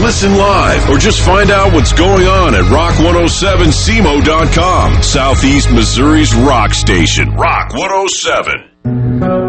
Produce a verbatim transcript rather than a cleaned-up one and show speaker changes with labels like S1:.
S1: Listen live or just find out what's going on at rock one oh seven C M O dot com. Southeast Missouri's rock station. Rock one oh seven.